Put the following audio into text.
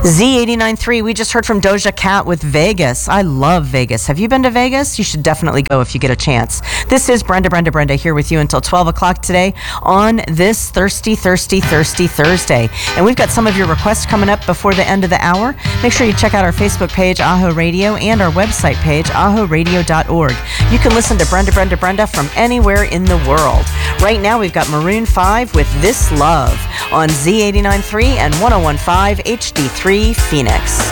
Z89.3, we just heard from Doja Cat with Vegas. I love Vegas. Have you been to Vegas? You should definitely go if you get a chance. This is Brenda here with you until 12 o'clock today on this Thirsty Thursday. And we've got some of your requests coming up before the end of the hour. Make sure you check out our Facebook page, Aho Radio, and our website page, ahoradio.org. You can listen to Brenda from anywhere in the world. Right now, we've got Maroon 5 with This Love on Z89.3 and 101.5 HD3 Phoenix.